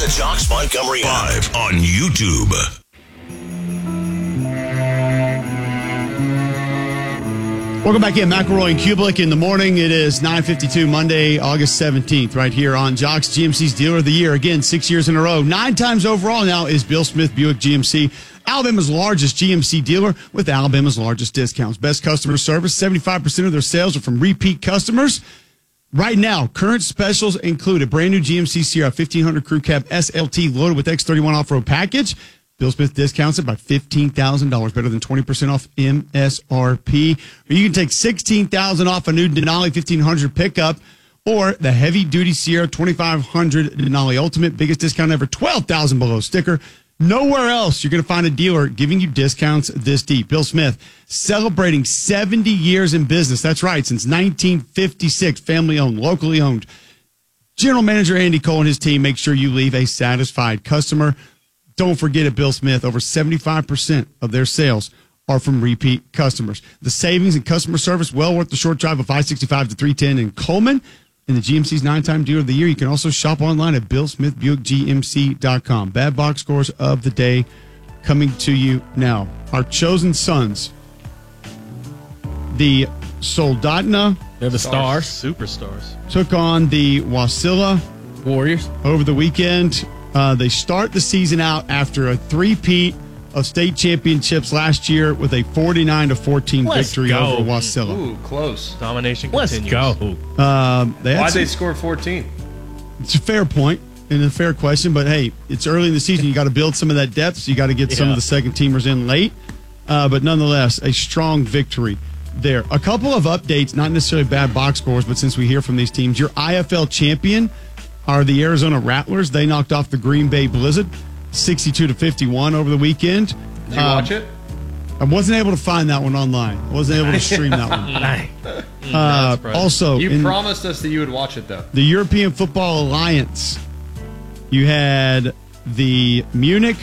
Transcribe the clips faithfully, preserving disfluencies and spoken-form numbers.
the Jocks Montgomery Live on YouTube. Welcome back in. McElroy and Kublik in the morning. It is nine fifty-two, Monday, August seventeenth, right here on Jocks, G M C's Dealer of the Year. Again, six years in a row. Nine times overall now is Bill Smith Buick G M C, Alabama's largest G M C dealer with Alabama's largest discounts. Best customer service. seventy-five percent of their sales are from repeat customers. Right now, current specials include a brand new G M C Sierra fifteen hundred Crew Cab S L T loaded with X thirty-one off-road package. Bill Smith discounts it by fifteen thousand dollars, better than twenty percent off M S R P. Or you can take sixteen thousand dollars off a new Denali fifteen hundred pickup or the heavy-duty Sierra twenty-five hundred Denali Ultimate, biggest discount ever, twelve thousand dollars below sticker. Nowhere else you're going to find a dealer giving you discounts this deep. Bill Smith, celebrating seventy years in business. That's right, since nineteen fifty-six, family-owned, locally owned. General Manager Andy Cole and his team make sure you leave a satisfied customer. Don't forget at Bill Smith, over seventy-five percent of their sales are from repeat customers. The savings and customer service, well worth the short drive of five sixty-five to three ten in Coleman. And the G M C's nine-time dealer of the year. You can also shop online at bill smith buick g m c dot com. Bad box scores of the day coming to you now. Our chosen sons, the Soldotna. They're the stars. stars. Superstars. Took on the Wasilla Warriors over the weekend. Uh, they start the season out after a three-peat of state championships last year with a forty-nine to fourteen Let's victory go. over Wasilla. Ooh, close. Domination Let's continues. go. Um, they had Why'd some- they score fourteen? It's a fair point and a fair question, but hey, it's early in the season. You got to build some of that depth. So you got to get some Yeah. of the second teamers in late. Uh, but nonetheless, a strong victory there. A couple of updates, not necessarily bad box scores, but since we hear from these teams, your I F L champion are the Arizona Rattlers. They knocked off the Green Bay Blizzard sixty-two to fifty-one over the weekend. Did you Um, watch it? I wasn't able to find that one online. I wasn't able to stream that one. Dang. Uh, Surprising. also, you in promised us that you would watch it, though. the European Football Alliance, you had the Munich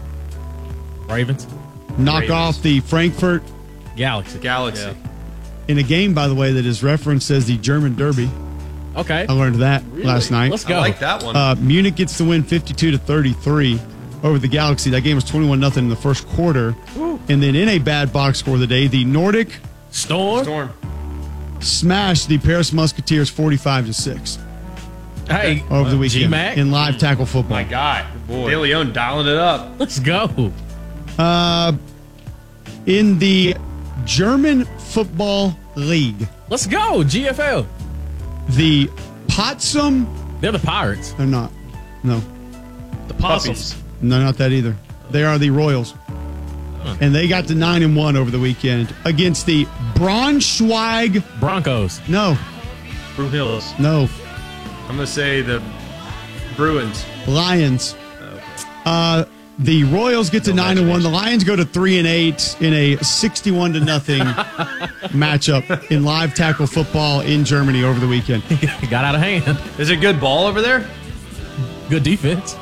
Ravens. knock Ravens. off the Frankfurt Galaxy. Galaxy. Yeah. in a game, by the way, that is referenced as the German Derby. Okay. I learned that last night. Let's go. I like that one. Uh, Munich gets the win fifty-two to thirty-three over the Galaxy. That game was twenty-one nothing in the first quarter. Woo. And then in a bad box score of the day, the Nordic Storm. Storm. smashed the Paris Musketeers forty-five to six Hey. over the weekend G-Mac. in live tackle football. My guy. boy. De Leon dialing it up. Let's go. Uh, in the German Football League, Let's go. G F L. the Potsdam, They're the Pirates. they're not, no, The Possums. no, not that either. They are the Royals. And they got to nine and one over the weekend against the Braunschweig. Broncos. No, Brew Hills. no, I'm going to say the Bruins. Lions. Uh, the Royals get to nine and one. The Lions go to three and eight in a sixty-one to nothing matchup in live tackle football in Germany over the weekend. Got out of hand. Is it good ball over there? Good defense.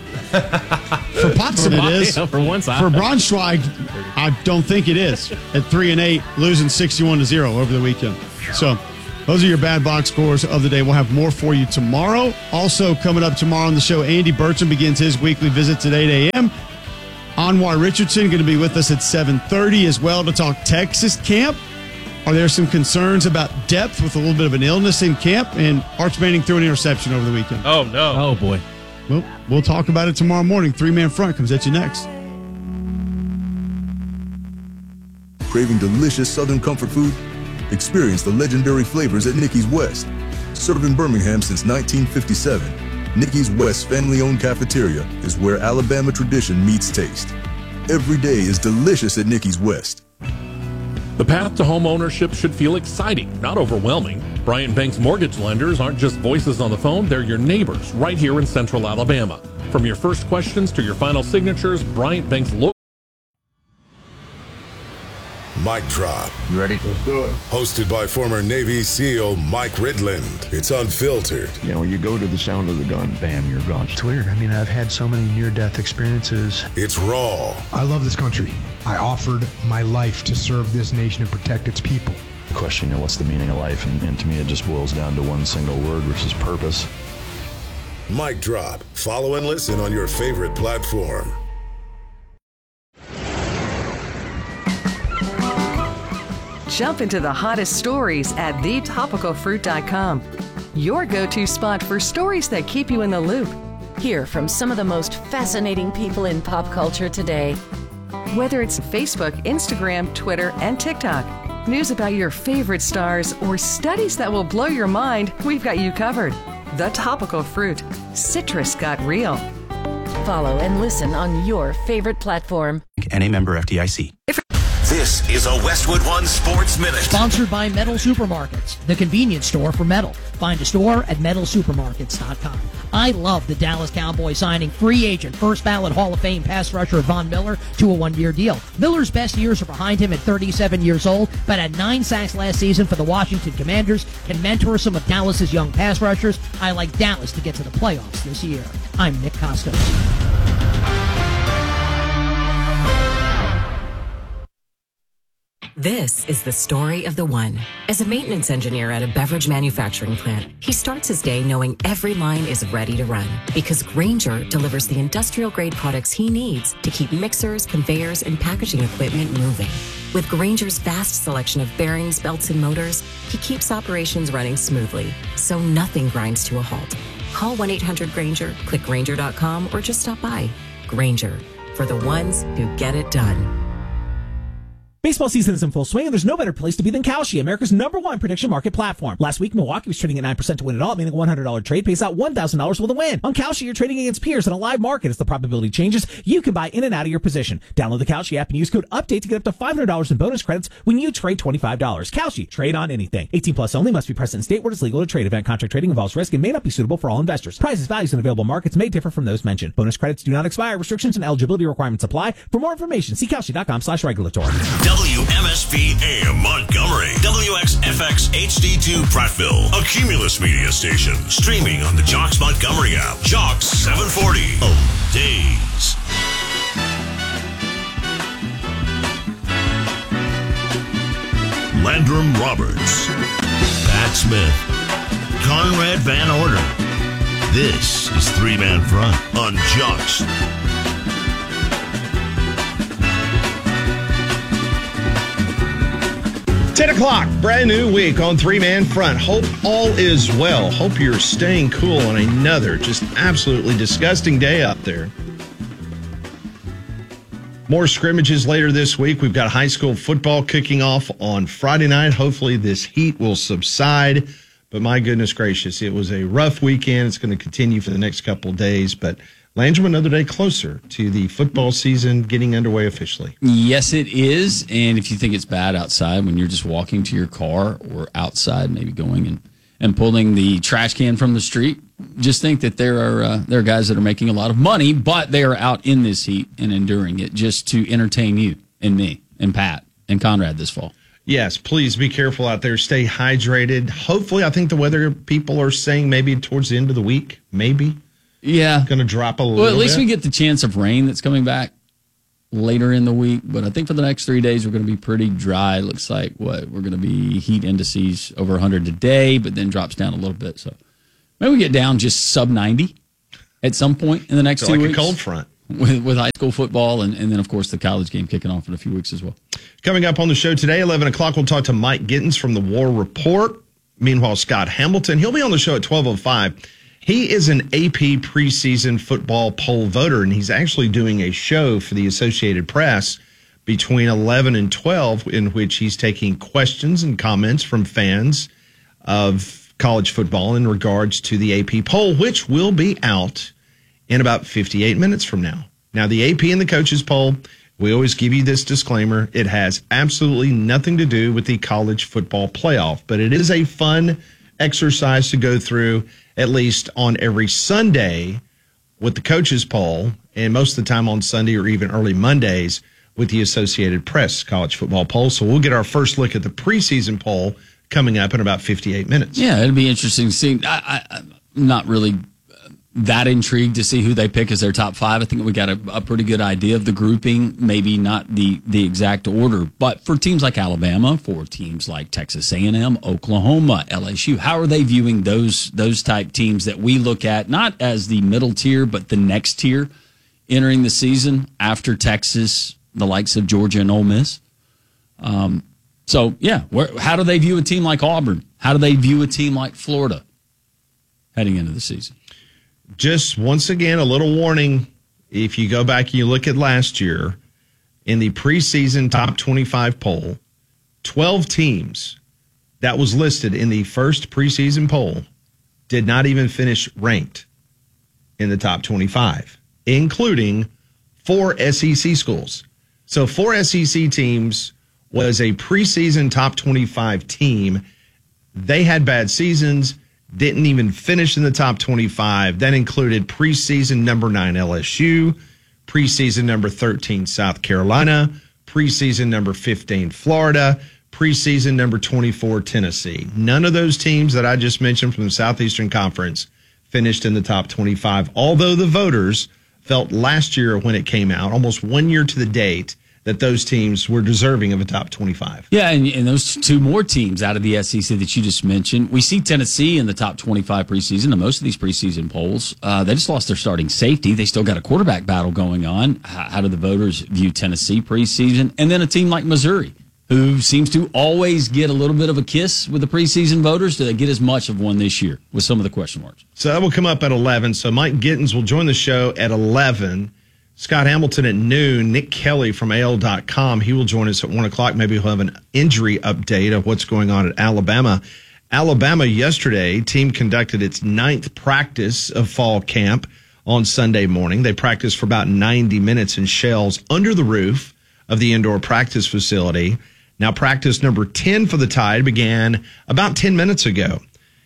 For Potsdam, it is. Yeah, for one side. For Braunschweig, I don't think it is. At three and eight, losing sixty-one to zero over the weekend. So, those are your bad box scores of the day. We'll have more for you tomorrow. Also, coming up tomorrow on the show, Andy Burcham begins his weekly visits at eight a.m. Anwar Richardson going to be with us at seven thirty as well to talk Texas camp. Are there some concerns about depth with a little bit of an illness in camp? And Arch Manning threw an interception over the weekend. Oh, no. Oh, boy. Well, we'll talk about it tomorrow morning. Three-man front comes at you next. Craving delicious Southern comfort food? Experience the legendary flavors at Nicky's West. Served in Birmingham since nineteen fifty-seven, Nicky's West family-owned cafeteria is where Alabama tradition meets taste. Every day is delicious at Nicky's West. The path to home ownership should feel exciting, not overwhelming. Bryant Banks mortgage lenders aren't just voices on the phone, they're your neighbors right here in Central Alabama. From your first questions to your final signatures, Bryant Banks look. Mic Drop. You ready? Let's do it. Hosted by former Navy SEAL Mike Ridland. It's unfiltered. You know, you go to the sound of the gun, bam, you're gone. It's weird. I mean, I've had so many near-death experiences. It's raw. I love this country. I offered my life to serve this nation and protect its people. The question, you know, what's the meaning of life? And, and to me, it just boils down to one single word, which is purpose. Mic Drop. Follow and listen on your favorite platform. Jump into the hottest stories at the topical fruit dot com. Your go-to spot for stories that keep you in the loop. Hear from some of the most fascinating people in pop culture today. Whether it's Facebook, Instagram, Twitter, and TikTok, news about your favorite stars, or studies that will blow your mind, we've got you covered. The Topical Fruit. Citrus got real. Follow and listen on your favorite platform. And a member F D I C. This is a Westwood One Sports Minute. Sponsored by Metal Supermarkets, the convenience store for metal. Find a store at metal supermarkets dot com. I love the Dallas Cowboys signing free agent, first ballot Hall of Fame pass rusher Von Miller to a one-year deal. Miller's best years are behind him at thirty-seven years old, but at nine sacks last season for the Washington Commanders, can mentor some of Dallas's young pass rushers. I like Dallas to get to the playoffs this year. I'm Nick Costos. This is the story of the one. As a maintenance engineer at a beverage manufacturing plant, he starts his day knowing every line is ready to run because Grainger delivers the industrial-grade products he needs to keep mixers, conveyors, and packaging equipment moving. With Grainger's vast selection of bearings, belts, and motors, he keeps operations running smoothly, so nothing grinds to a halt. Call one eight hundred Grainger, click Grainger dot com, or just stop by. Grainger, for the ones who get it done. Baseball season is in full swing, and there's no better place to be than Kalshi, America's number one prediction market platform. Last week, Milwaukee was trading at nine percent to win it all, meaning a one hundred dollars trade pays out one thousand dollars with a win. On Kalshi, you're trading against peers in a live market. As the probability changes, you can buy in and out of your position. Download the Kalshi app and use code UPDATE to get up to five hundred dollars in bonus credits when you trade twenty-five dollars. Kalshi, trade on anything. eighteen plus only, must be present in state where it's legal to trade. Event contract trading involves risk and may not be suitable for all investors. Prices, values, and available markets may differ from those mentioned. Bonus credits do not expire. Restrictions and eligibility requirements apply. For more information, see Kalshi dot com slash regulatory. W M S P A M Montgomery, W X F X H D two Prattville, a Cumulus media station, streaming on the Jocks Montgomery app. Jocks seven forty. Oh, days. Landrum Roberts, Pat Smith, Conrad Van Order. This is Three Man Front on Jocks. ten o'clock, brand new week on Three Man Front. Hope all is well. Hope you're staying cool on another just absolutely disgusting day out there. More scrimmages later this week. We've got high school football kicking off on Friday night. Hopefully this heat will subside. But my goodness gracious, it was a rough weekend. It's going to continue for the next couple of days. But Landrum, another day closer to the football season getting underway officially. Yes, it is. And if you think it's bad outside when you're just walking to your car or outside, maybe going and, and pulling the trash can from the street, just think that there are uh, there are guys that are making a lot of money, but they are out in this heat and enduring it just to entertain you and me and Pat and Conrad this fall. Yes, please be careful out there. Stay hydrated. Hopefully, I think the weather people are saying maybe towards the end of the week, maybe. Yeah. Going to drop a little bit. Well, at least bit. we get the chance of rain that's coming back later in the week. But I think for the next three days, we're going to be pretty dry. It looks like what we're going to be heat indices over one hundred today, but then drops down a little bit. So maybe we get down just sub ninety at some point in the next so two like weeks. A cold front. With, with high school football and, and then, of course, the college game kicking off in a few weeks as well. Coming up on the show today, eleven o'clock, we'll talk to Mike Gittins from the War Report. Meanwhile, Scott Hamilton, he'll be on the show at twelve oh five. He is an A P preseason football poll voter, and he's actually doing a show for the Associated Press between eleven and twelve in which he's taking questions and comments from fans of college football in regards to the A P poll, which will be out in about fifty-eight minutes from now. Now, the A P and the coaches poll, we always give you this disclaimer. It has absolutely nothing to do with the college football playoff, but it is a fun exercise to go through at least on every Sunday with the coaches poll, and most of the time on Sunday or even early Mondays with the Associated Press college football poll. So we'll get our first look at the preseason poll coming up in about fifty-eight minutes. Yeah, it'll be interesting to see. I, I, I'm not really that intrigued to see who they pick as their top five. I think we got a, a pretty good idea of the grouping, maybe not the, the exact order. But for teams like Alabama, for teams like Texas A and M, Oklahoma, L S U, how are they viewing those those type teams that we look at, not as the middle tier, but the next tier entering the season after Texas, the likes of Georgia and Ole Miss? Um, so, yeah, where, how do they view a team like Auburn? How do they view a team like Florida heading into the season? Just once again, a little warning. If you go back and you look at last year, in the preseason top twenty-five poll, twelve teams that was listed in the first preseason poll did not even finish ranked in the top twenty-five, including four S E C schools. So four S E C teams was a preseason top twenty-five team. They had bad seasons, didn't even finish in the top twenty-five. That included preseason number nine L S U, preseason number thirteen South Carolina, preseason number fifteen Florida, preseason number twenty-four Tennessee. None of those teams that I just mentioned from the Southeastern Conference finished in the top twenty-five, although the voters felt last year when it came out, almost one year to the date, that those teams were deserving of a top twenty-five. Yeah, and, and those two more teams out of the S E C that you just mentioned, we see Tennessee in the top twenty-five preseason, and most of these preseason polls, uh, they just lost their starting safety. They still got a quarterback battle going on. How, how do the voters view Tennessee preseason? And then a team like Missouri, who seems to always get a little bit of a kiss with the preseason voters. Do they get as much of one this year with some of the question marks? So that will come up at eleven. So Mike Gittins will join the show at eleven. Scott Hamilton at noon. Nick Kelly from A L dot com. He will join us at one o'clock. Maybe he'll have an injury update of what's going on at Alabama. Alabama yesterday, team conducted its ninth practice of fall camp on Sunday morning. They practiced for about ninety minutes in shells under the roof of the indoor practice facility. Now, practice number ten for the Tide began about ten minutes ago.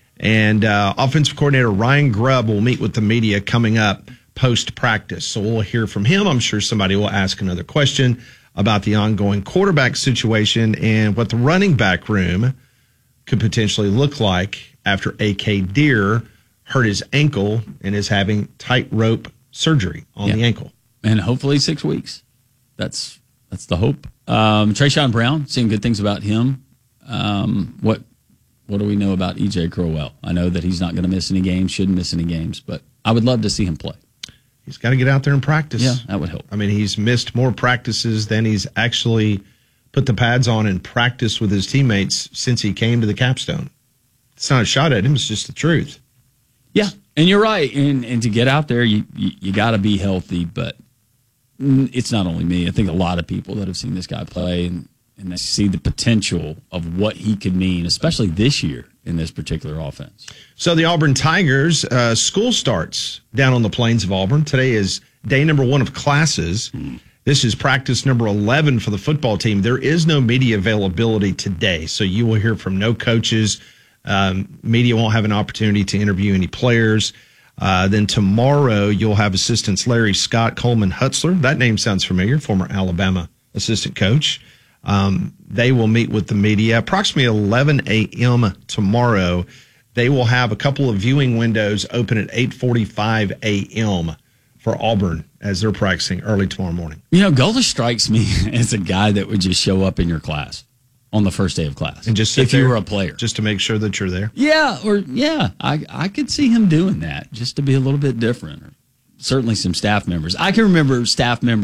And uh, offensive coordinator Ryan Grubb will meet with the media coming up post-practice. So we'll hear from him. I'm sure somebody will ask another question about the ongoing quarterback situation and what the running back room could potentially look like after A K Deer hurt his ankle and is having tightrope surgery on yeah. the ankle. And hopefully six weeks. That's that's the hope. Um, Trayshawn Brown, seeing good things about him. Um, what what do we know about E J Crowell? I know that he's not going to miss any games, shouldn't miss any games, but I would love to see him play. He's got to get out there and practice. Yeah, that would help. I mean, he's missed more practices than he's actually put the pads on and practiced with his teammates since he came to the capstone. It's not a shot at him. It's just the truth. Yeah, and you're right. And, and to get out there, you, you, you got to be healthy. But it's not only me. I think a lot of people that have seen this guy play and, and they see the potential of what he could mean, especially this year in this particular offense. So the Auburn Tigers, uh, school starts down on the plains of Auburn. Today is day number one of classes. Mm. This is practice number eleven for the football team. There is no media availability today, so you will hear from no coaches. Um, media won't have an opportunity to interview any players. Uh, then tomorrow you'll have assistants Larry Scott, Coleman Hutzler. That name sounds familiar, former Alabama assistant coach. Um, they will meet with the media approximately eleven a.m. tomorrow. They will have a couple of viewing windows open at eight forty-five a.m. for Auburn as they're practicing early tomorrow morning. You know, Gola strikes me as a guy that would just show up in your class on the first day of class. And just sit if there, you were a player. Just to make sure that you're there. Yeah, or yeah, I, I could see him doing that just to be a little bit different. Or certainly some staff members. I can remember staff members